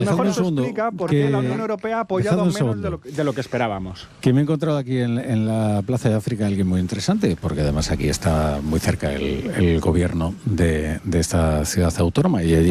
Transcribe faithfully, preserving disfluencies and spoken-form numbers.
Mejor un eso segundo, explica por que- qué la Unión Europea ha apoyado dejadme un menos de segundo. lo, que- de lo que esperábamos. Que me he encontrado aquí en, en la Plaza de África alguien muy interesante, porque además aquí está muy cerca el, el gobierno de, de esta ciudad autónoma y allí